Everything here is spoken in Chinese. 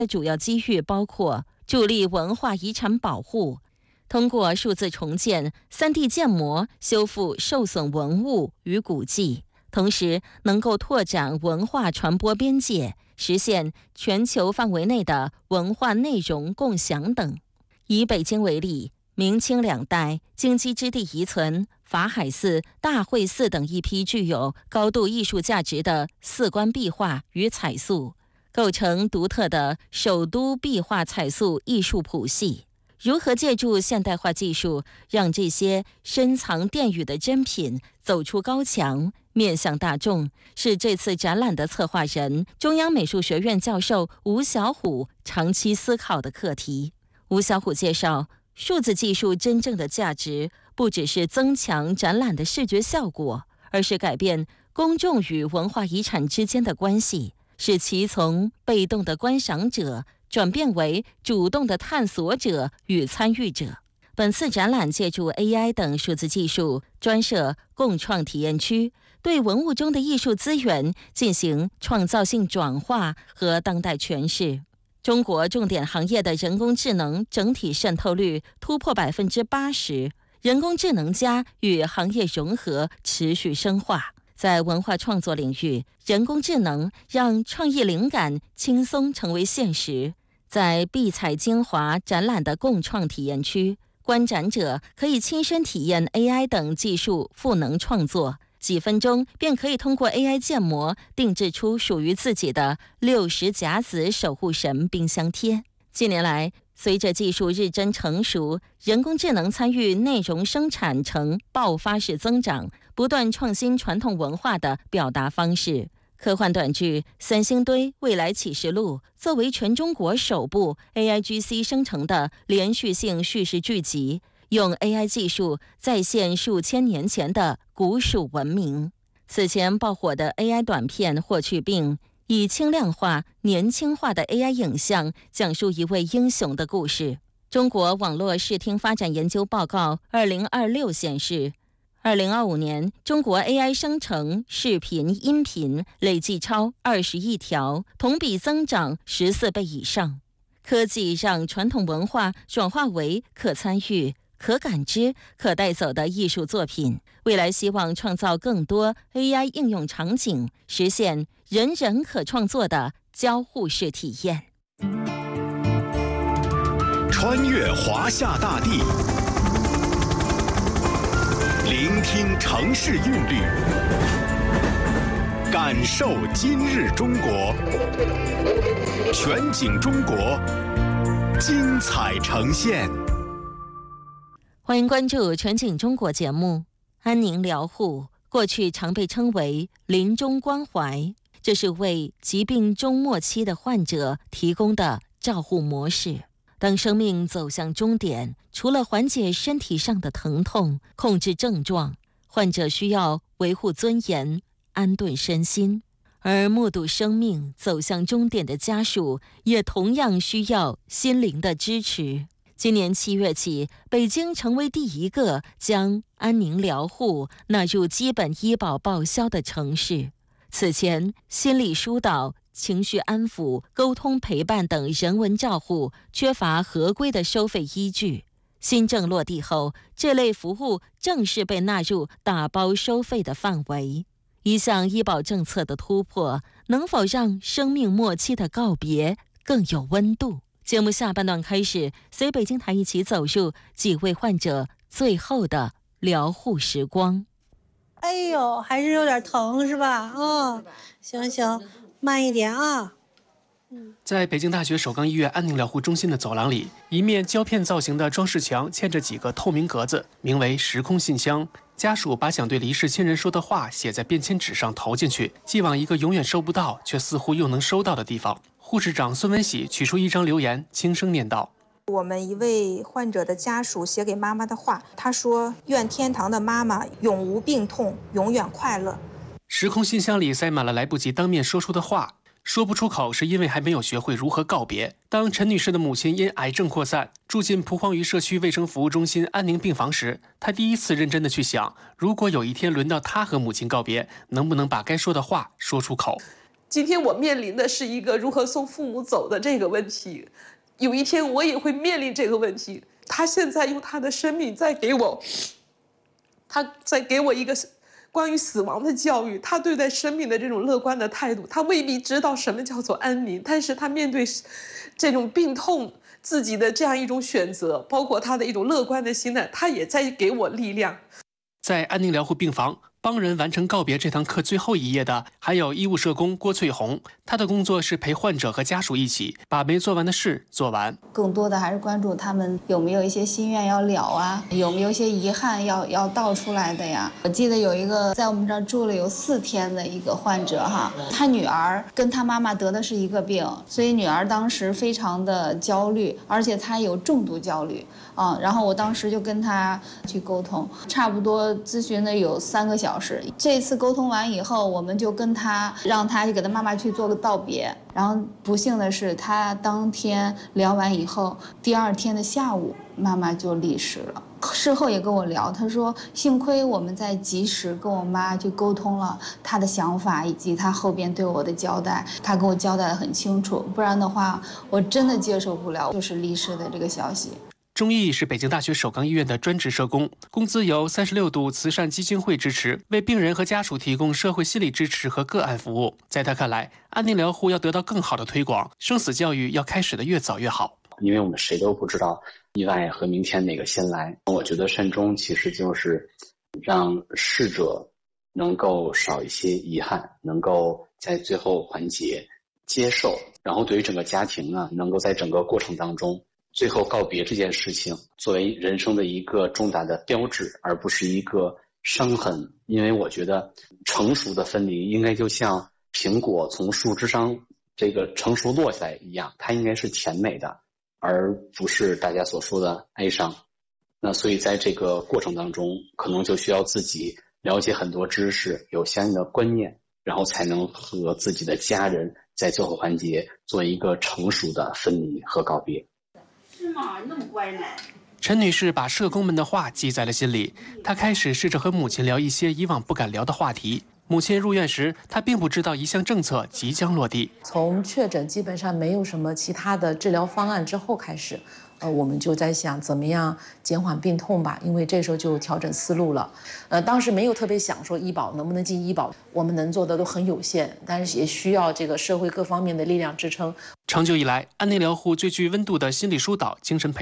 主要机遇包括助力文化遗产保护，通过数字重建、3D 建模修复受损文物与古迹，同时能够拓展文化传播边界，实现全球范围内的文化内容共享等。以北京为例，明清2代京畿之地遗存法海寺、大慧寺等一批具有高度艺术价值的4官壁画与彩塑，构成独特的首都壁画彩塑艺术谱系。如何借助现代化技术，让这些深藏殿宇的珍品走出高墙，面向大众，是这次展览的策划人、中央美术学院教授吴小虎长期思考的课题。吴小虎介绍，数字技术真正的价值，不只是增强展览的视觉效果，而是改变公众与文化遗产之间的关系，使其从被动的观赏者转变为主动的探索者与参与者。本次展览借助 AI 等数字技术，专设共创体验区，对文物中的艺术资源进行创造性转化和当代诠释。中国重点行业的人工智能整体渗透率突破80%，人工智能加与行业融合持续深化。在文化创作领域，人工智能让创意灵感轻松成为现实。在碧彩精华展览的共创体验区，观展者可以亲身体验 AI 等技术赋能创作，几分钟便可以通过 AI 建模定制出属于自己的60甲子守护神冰箱贴。近年来，随着技术日臻成熟，人工智能参与内容生产呈爆发式增长，不断创新传统文化的表达方式。科幻短剧《三星堆未来启示录》作为全中国首部 AIGC 生成的连续性叙事剧集，用 AI 技术再现数千年前的古蜀文明。此前爆火的 AI 短片《霍去病》，以轻量化、年轻化的 AI 影像讲述一位英雄的故事。中国网络视听发展研究报告2026显示，2025年，中国 AI 生成视频、音频累计超20亿条，同比增长14倍以上。科技让传统文化转化为可参与、可感知、可带走的艺术作品。未来希望创造更多 AI 应用场景，实现人人可创作的交互式体验。 穿越华夏大地，聆听城市韵律，感受今日中国。全景中国，精彩呈现。 欢迎关注全景中国节目。安宁疗护过去常被称为临终关怀，这是为疾病终末期的患者提供的照护模式。当生命走向终点，除了缓解身体上的疼痛、控制症状，患者需要维护尊严、安顿身心。而目睹生命走向终点的家属，也同样需要心灵的支持。今年7月起，北京成为第一个将安宁疗护纳入基本医保报销的城市。此前，心理疏导、情绪安抚、沟通陪伴等人文照护缺乏合规的收费依据。新政落地后，这类服务正式被纳入打包收费的范围。一项医保政策的突破，能否让生命末期的告别更有温度？节目下半段开始，随北京台一起走入几位患者最后的疗护时光。 哎呦，还是有点疼是吧？行，慢一点啊。 在北京大学首钢医院安宁疗护中心的走廊里，一面胶片造型的装饰墙嵌着几个透明格子，名为时空信箱。家属把想对离世亲人说的话写在便签纸上投进去，寄往一个永远收不到却似乎又能收到的地方。护士长孙文喜取出一张留言，轻声念道： 我们一位患者的家属写给妈妈的话，他说：愿天堂的妈妈永无病痛，永远快乐。 时空信箱里塞满了来不及当面说出的话，说不出口是因为还没有学会如何告别。当陈女士的母亲因癌症扩散住进蒲黄榆社区卫生服务中心安宁病房时，她第一次认真的去想，如果有一天轮到她和母亲告别，能不能把该说的话说出口。 今天我面临的是一个如何送父母走的这个问题，有一天我也会面临这个问题。他现在用他的生命在给我一个关于死亡的教育，他对待生命的这种乐观的态度，他未必知道什么叫做安宁，但是他面对这种病痛自己的这样一种选择，包括他的一种乐观的心态，他也在给我力量。 在安宁疗护病房帮人完成告别这堂课最后一页的，还有医务社工郭翠红。她的工作是陪患者和家属一起把没做完的事做完。 更多的还是关注他们有没有一些心愿要了啊，有没有一些遗憾要道出来的呀。我记得有一个在我们这儿住了有4天的一个患者哈，他女儿跟他妈妈得的是一个病，所以女儿当时非常的焦虑，而且她有重度焦虑啊。然后我当时就跟他去沟通，差不多咨询了有3个小时。这次沟通完以后，我们就跟他让他给他妈妈去做个道别。然后不幸的是，他当天聊完以后，第2天的下午，妈妈就离世了。事后也跟我聊，他说幸亏我们在及时跟我妈去沟通了他的想法以及他后边对我的交代，他跟我交代得很清楚，不然的话我真的接受不了就是离世的这个消息。 钟毅是北京大学首钢医院的专职社工，工资由36度慈善基金会支持，为病人和家属提供社会心理支持和个案服务。在他看来，安宁疗护要得到更好的推广，生死教育要开始的越早越好。 因为我们谁都不知道意外和明天哪个先来。我觉得善终其实就是让逝者能够少一些遗憾，能够在最后环节接受，然后对于整个家庭呢，能够在整个过程当中最后告别这件事情作为人生的一个重大的标志，而不是一个伤痕。因为我觉得成熟的分离应该就像苹果从树枝上这个成熟落下来一样，它应该是甜美的，而不是大家所说的哀伤。那所以在这个过程当中，可能就需要自己了解很多知识，有相应的观念，然后才能和自己的家人在最后环节做一个成熟的分离和告别。 是吗？那么乖呢？ 陈女士把社工们的话记在了心里，她开始试着和母亲聊一些以往不敢聊的话题。母亲入院时，她并不知道一项政策即将落地。 从确诊基本上没有什么其他的治疗方案之后开始，我们就在想怎么样减缓病痛吧，因为这时候就调整思路了。当时没有特别想说医保能不能进医保，我们能做的都很有限，但是也需要这个社会各方面的力量支撑。 长久以来，安宁疗护最具温度的心理疏导、精神培